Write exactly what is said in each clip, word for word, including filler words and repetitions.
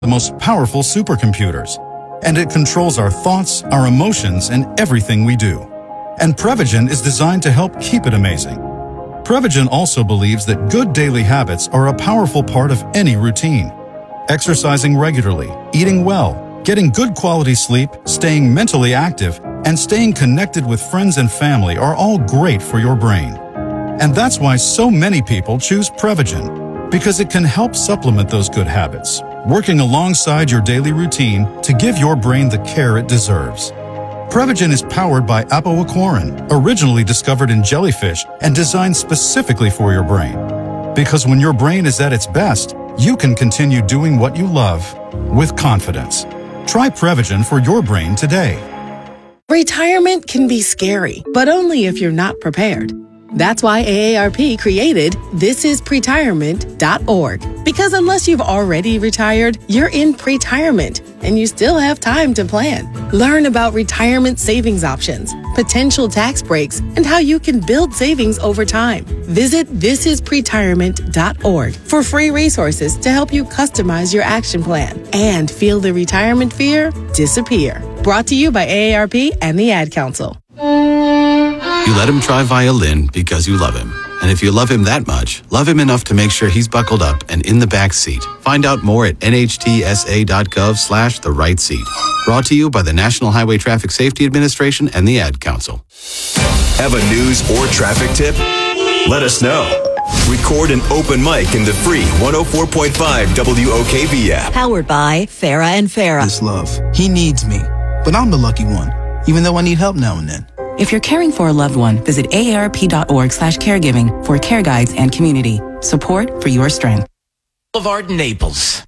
the most powerful supercomputers, and it controls our thoughts, our emotions, and everything we do. And Prevagen is designed to help keep it amazing. Prevagen also believes that good daily habits are a powerful part of any routine. Exercising regularly, eating well, getting good quality sleep, staying mentally active, and staying connected with friends and family are all great for your brain. And that's why so many people choose Prevagen, because it can help supplement those good habits, working alongside your daily routine to give your brain the care it deserves. Prevagen is powered by apoaquarin, originally discovered in jellyfish and designed specifically for your brain. Because when your brain is at its best, you can continue doing what you love with confidence. Try Prevagen for your brain today. Retirement can be scary, but only if you're not prepared. That's why A A R P created this is pretirement dot org. Because unless you've already retired, you're in pretirement, and you still have time to plan. Learn about retirement savings options, potential tax breaks, and how you can build savings over time. Visit this is pretirement dot org for free resources to help you customize your action plan and feel the retirement fear disappear. Brought to you by A A R P and the Ad Council. You let him try violin because you love him. And if you love him that much, love him enough to make sure he's buckled up and in the back seat. Find out more at N H T S A dot gov slash the right seat. Brought to you by the National Highway Traffic Safety Administration and the Ad Council. Have a news or traffic tip? Let us know. Record an open mic in the free one oh four point five W O K V app. Powered by Farah and Farah. This love. He needs me, but I'm the lucky one, even though I need help now and then. If you're caring for a loved one, visit A A R P dot org slash caregiving for care guides and community. Support for your strength. Boulevard, Naples.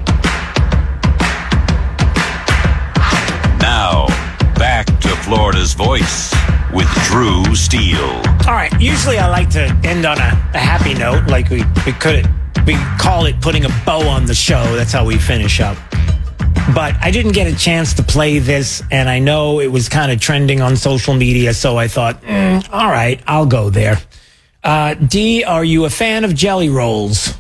Now, back to Florida's Voice with Drew Steele. All right, usually I like to end on a, a happy note, like we, we could we call it putting a bow on the show. That's how we finish up. But I didn't get a chance to play this, and I know it was kind of trending on social media, so I thought, mm, all right, I'll go there. Uh, D, are you a fan of jelly rolls?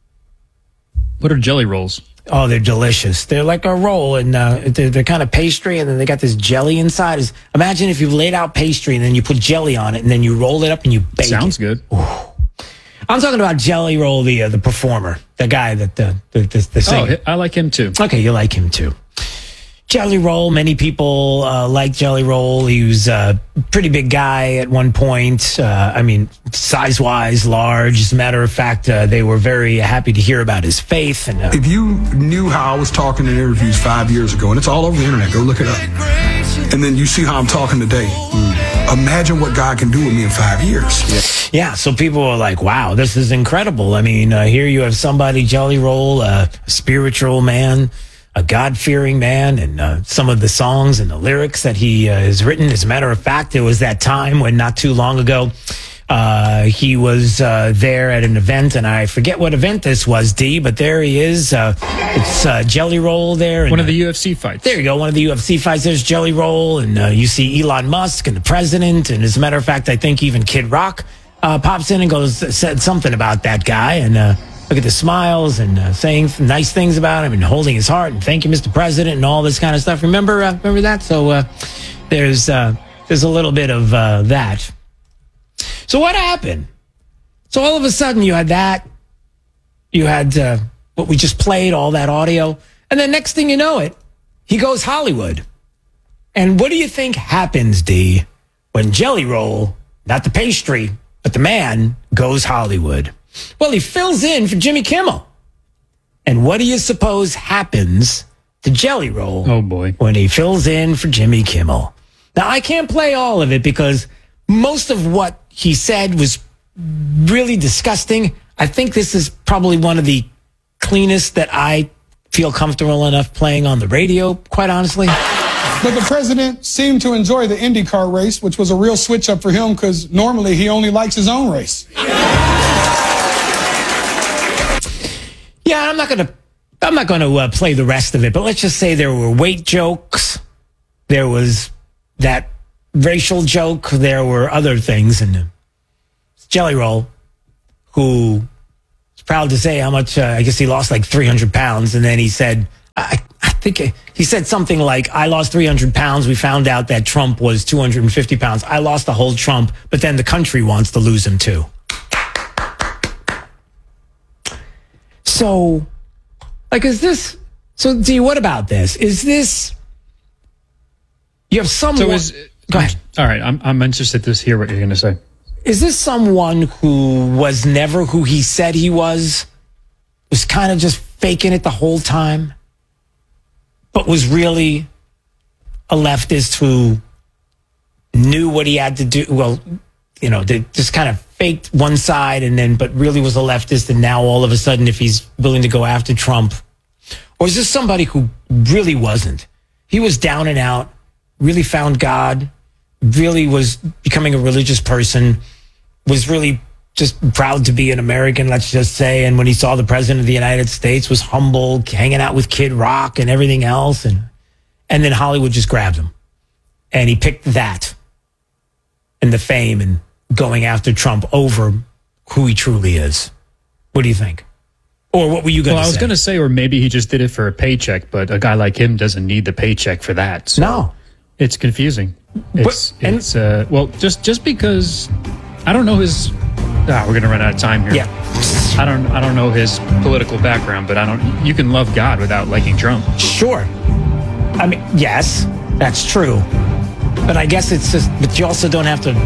What are jelly rolls? Oh, they're delicious. They're like a roll, and uh, they're, they're kind of pastry, and then they got this jelly inside. Is Imagine if you laid out pastry, and then you put jelly on it, and then you roll it up, and you bake Sounds it. good. Ooh. I'm talking about Jelly Roll, the uh, the performer, the guy that the the, the, the singer. Oh, I like him too. Okay, you like him too. Jelly Roll, many people uh, like Jelly Roll. He was a pretty big guy at one point. Uh, I mean, size-wise, large. As a matter of fact, uh, they were very happy to hear about his faith. And uh, if you knew how I was talking in interviews five years ago, and it's all over the internet, go look it up. And then you see how I'm talking today. Mm. Imagine what God can do with me in five years. Yeah, yeah so people are like, wow, this is incredible. I mean, uh, here you have somebody, Jelly Roll, uh, a spiritual man, a God-fearing man, and uh, some of the songs and the lyrics that he uh, has written. As a matter of fact, it was that time when not too long ago, uh, he was uh, there at an event, and I forget what event this was, D, but there he is. Uh, it's uh, Jelly Roll there. And, one of the U F C fights. There you go, one of the U F C fights. There's Jelly Roll, and uh, you see Elon Musk and the president, and as a matter of fact, I think even Kid Rock uh, pops in and goes, said something about that guy, and uh, look at the smiles and uh, saying nice things about him and holding his heart and thank you, Mister President, and all this kind of stuff. Remember, uh, remember that? So uh, there's uh, there's a little bit of uh, that. So what happened? So all of a sudden you had that, you had uh, what we just played, all that audio, and then next thing you know it, he goes Hollywood. And what do you think happens, D, when Jelly Roll, not the pastry, but the man, goes Hollywood? Well, he fills in for Jimmy Kimmel. And what do you suppose happens to Jelly Roll? Oh, boy. When he fills in for Jimmy Kimmel? Now, I can't play all of it because most of what he said was really disgusting. I think this is probably one of the cleanest that I feel comfortable enough playing on the radio, quite honestly. But the president seemed to enjoy the IndyCar race, which was a real switch up for him because normally he only likes his own race. Yeah, I'm not going to I'm not going to uh, play the rest of it, but let's just say there were weight jokes. There was that racial joke. There were other things. And uh, Jelly Roll, who is proud to say how much, uh, I guess he lost like three hundred pounds. And then he said, I, I think he said something like, I lost three hundred pounds. We found out that Trump was two hundred fifty pounds. I lost the whole Trump, but then the country wants to lose him too. So, like, is this, so D, what about this? Is this, you have someone, so is, go ahead. All right, I'm, I'm interested to hear what you're going to say. Is this someone who was never who he said he was, was kind of just faking it the whole time, but was really a leftist who knew what he had to do? Well, you know, they just kind of faked one side and then, but really was a leftist. And now all of a sudden, if he's willing to go after Trump, or is this somebody who really wasn't? He was down and out, really found God, really was becoming a religious person, was really just proud to be an American, let's just say. And when he saw the president of the United States, was humble, hanging out with Kid Rock and everything else. And, and then Hollywood just grabbed him. And he picked that and the fame and going after Trump over who he truly is. What do you think? Or what were you going to say? Well, I was going to say, or maybe he just did it for a paycheck, but a guy like him doesn't need the paycheck for that. So no. It's confusing. It's, but, and, it's uh, well, just just because I don't know his. Ah, we're going to run out of time here. Yeah. I don't I don't know his political background, but I don't. You can love God without liking Trump. Sure. I mean, yes, that's true. But I guess it's just. But you also don't have to.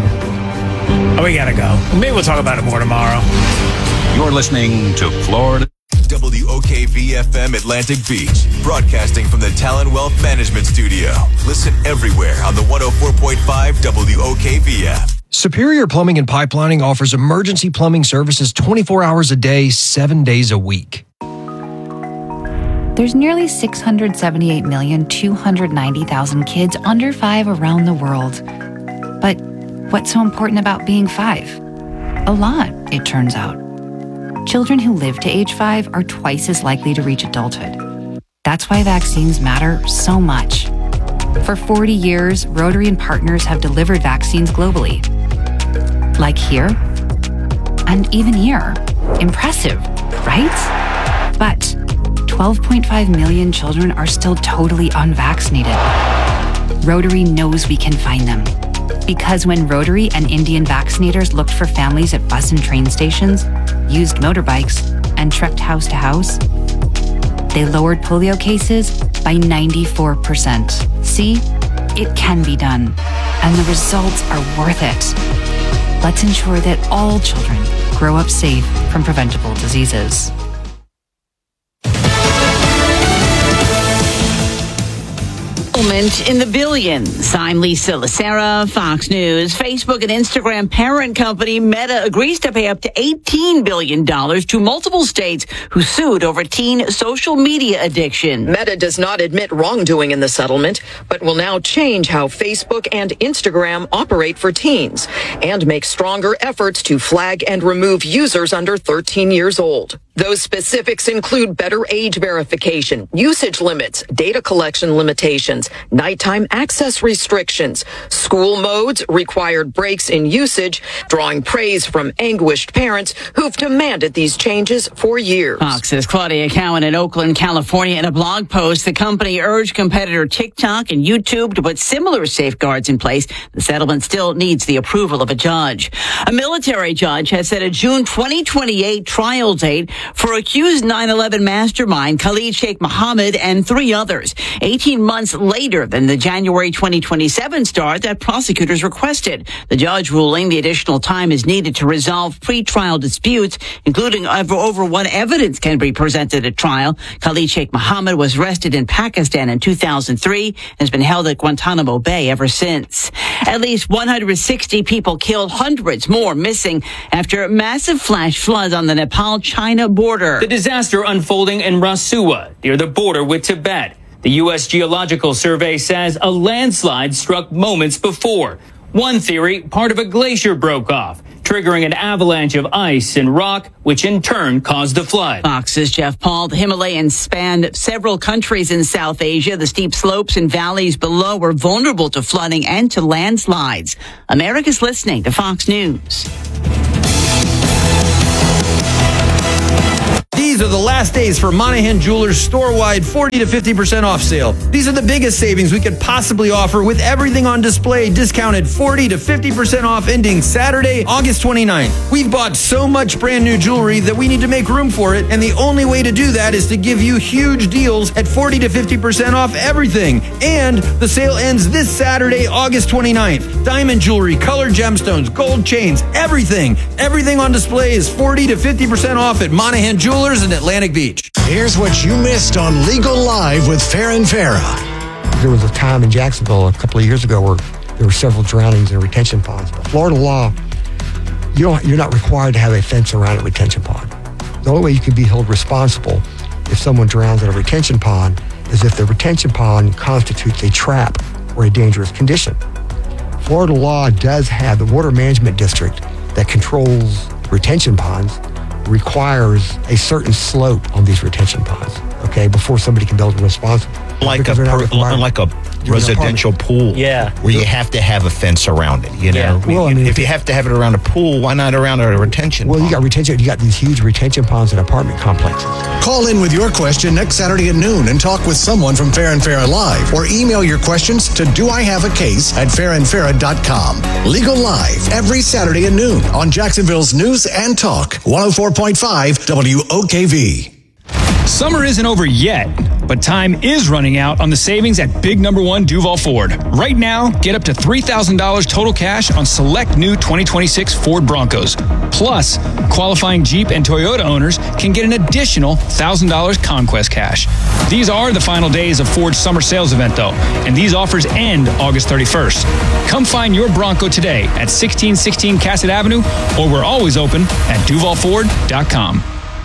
Oh, we gotta go. Maybe we'll talk about it more tomorrow. You're listening to Florida. W O K V F M Atlantic Beach, broadcasting from the Talon Wealth Management Studio. Listen everywhere on the one oh four point five W O K V F. Superior Plumbing and Pipelining offers emergency plumbing services twenty-four hours a day, seven days a week. There's nearly six hundred seventy-eight million, two hundred ninety thousand kids under five around the world. But what's so important about being five? A lot, it turns out. Children who live to age five are twice as likely to reach adulthood. That's why vaccines matter so much. For forty years, Rotary and partners have delivered vaccines globally. Like here, and even here. Impressive, right? But twelve point five million children are still totally unvaccinated. Rotary knows we can find them. Because when Rotary and Indian vaccinators looked for families at bus and train stations, used motorbikes, and trekked house to house, they lowered polio cases by ninety-four percent. See, it can be done, and the results are worth it. Let's ensure that all children grow up safe from preventable diseases. In the billions. I'm Lisa Lacera, Fox News. Facebook and Instagram parent company Meta agrees to pay up to eighteen billion dollars to multiple states who sued over teen social media addiction. Meta does not admit wrongdoing in the settlement, but will now change how Facebook and Instagram operate for teens and make stronger efforts to flag and remove users under thirteen years old. Those specifics include better age verification, usage limits, data collection limitations, nighttime access restrictions, school modes, required breaks in usage, drawing praise from anguished parents who've demanded these changes for years. Fox's Claudia Cowan in Oakland, California. In a blog post, the company urged competitor TikTok and YouTube to put similar safeguards in place. The settlement still needs the approval of a judge. A military judge has set a June twenty twenty-eight trial date for accused nine eleven mastermind Khalid Sheikh Mohammed and three others, eighteen months later than the January twenty twenty-seven start that prosecutors requested. The judge ruling the additional time is needed to resolve pre-trial disputes, including over, over what evidence can be presented at trial. Khalid Sheikh Mohammed was arrested in Pakistan in two thousand three and has been held at Guantanamo Bay ever since. At least one hundred sixty people killed, hundreds more missing after massive flash floods on the Nepal-China border. The disaster unfolding in Rasuwa, near the border with Tibet. The U S Geological Survey says a landslide struck moments before. One theory, part of a glacier broke off, triggering an avalanche of ice and rock, which in turn caused the flood. Fox's Jeff Paul. The Himalayas spanned several countries in South Asia. The steep slopes and valleys below were vulnerable to flooding and to landslides. America's listening to Fox News. These are the last days for Monahan Jewelers store-wide forty to fifty percent off sale. These are the biggest savings we could possibly offer with everything on display discounted forty to fifty percent off ending Saturday, August twenty-ninth. We've bought so much brand new jewelry that we need to make room for it, and the only way to do that is to give you huge deals at forty to fifty percent off everything. And the sale ends this Saturday, August twenty-ninth. Diamond jewelry, colored gemstones, gold chains, everything. Everything on display is forty to fifty percent off at Monahan Jewelers in Atlantic Beach. Here's what you missed on Legal Live with Farah and Farah. There was a time in Jacksonville a couple of years ago where there were several drownings in retention ponds. But Florida law, you don't, you're not required to have a fence around a retention pond. The only way you can be held responsible if someone drowns in a retention pond is if the retention pond constitutes a trap or a dangerous condition. Florida law does have the Water Management District that controls retention ponds requires a certain slope on these retention ponds, okay, before somebody can be held responsible. Like a, per, like a residential pool, yeah, where you have to have a fence around it. You know, Yeah. Well, I mean, if you have to have it around a pool, why not around a retention? Well, you got retention. You got these huge retention ponds in apartment complexes. Call in with your question next Saturday at noon and talk with someone from Farah and Farah Live, or email your questions to do I have a case at farah and farah dot com. Legal Live every Saturday at noon on Jacksonville's News and Talk one oh four point five W O K V. Summer isn't over yet, but time is running out on the savings at Big Number One Duval Ford. Right now, get up to three thousand dollars total cash on select new twenty twenty-six Ford Broncos. Plus, qualifying Jeep and Toyota owners can get an additional one thousand dollars Conquest cash. These are the final days of Ford's summer sales event, though, and these offers end August thirty-first. Come find your Bronco today at sixteen sixteen Cassett Avenue, or we're always open at duval ford dot com.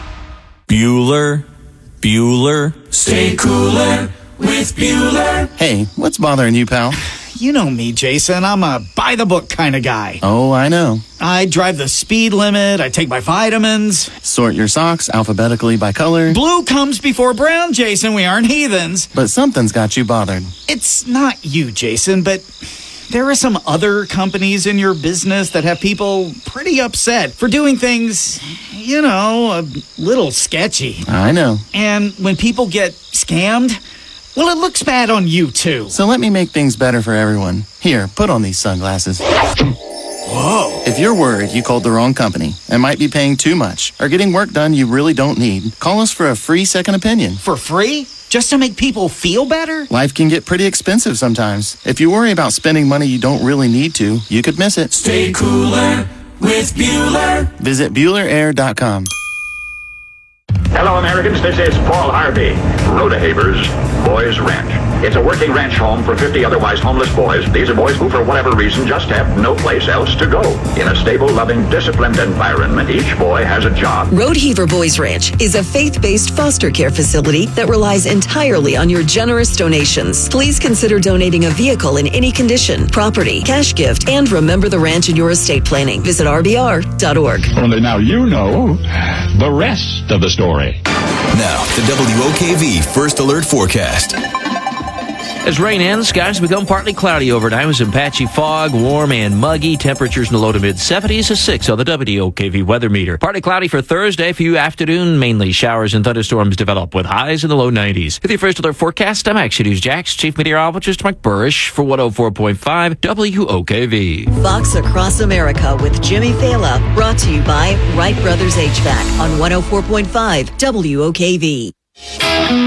Bueller, Bueller, stay cooler with Bueller. Hey, what's bothering you, pal? You know me, Jason. I'm a by-the-book kind of guy. Oh, I know. I drive the speed limit. I take my vitamins. Sort your socks alphabetically by color. Blue comes before brown, Jason. We aren't heathens. But something's got you bothered. It's not you, Jason, but there are some other companies in your business that have people pretty upset for doing things, you know, a little sketchy. I know. And when people get scammed, well, it looks bad on you, too. So let me make things better for everyone. Here, put on these sunglasses. Whoa. If you're worried you called the wrong company and might be paying too much or getting work done you really don't need, call us for a free second opinion. For free? Just to make people feel better? Life can get pretty expensive sometimes. If you worry about spending money you don't really need to, you could miss it. Stay cooler with Bueller. Visit Bueller Air dot com. Hello, Americans. This is Paul Harvey. Rodehaber's Boys Ranch. It's a working ranch home for fifty otherwise homeless boys. These are boys who, for whatever reason, just have no place else to go. In a stable, loving, disciplined environment, each boy has a job. Rodeheaver Boys Ranch is a faith-based foster care facility that relies entirely on your generous donations. Please consider donating a vehicle in any condition, property, cash gift, and remember the ranch in your estate planning. Visit R B R dot org. Only now you know the rest of the story. Now, the W O K V First Alert Forecast. As rain ends, skies become partly cloudy overnight with some patchy fog, warm and muggy. Temperatures in the low to mid seventies, a six on the W O K V weather meter. Partly cloudy for Thursday. Few afternoon, mainly showers and thunderstorms develop with highs in the low nineties. With your First Alert Forecast, I'm Action News Jax Chief Meteorologist Mike Burrish for one oh four point five W O K V. Fox Across America with Jimmy Fela, brought to you by Wright Brothers H V A C on one oh four point five W O K V.